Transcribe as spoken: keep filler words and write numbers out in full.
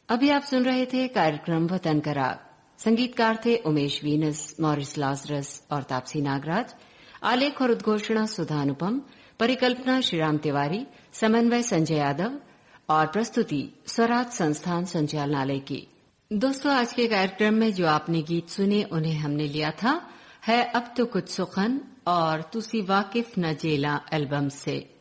अभी आप सुन रहे थे कार्यक्रम वतन का राग। संगीतकार थे उमेश वीनस, मॉरिस लाजरस और तापसी नागराज। आलेख और उद्घोषणा सुधा अनुपम, परिकल्पना श्रीराम तिवारी, समन्वय संजय यादव और प्रस्तुति स्वराज संस्थान संचालनालय की। दोस्तों, आज के कार्यक्रम में जो आपने गीत सुने उन्हें हमने लिया था है अब तो कुछ सुखन और तुसी वाकिफ न जेला एल्बम से।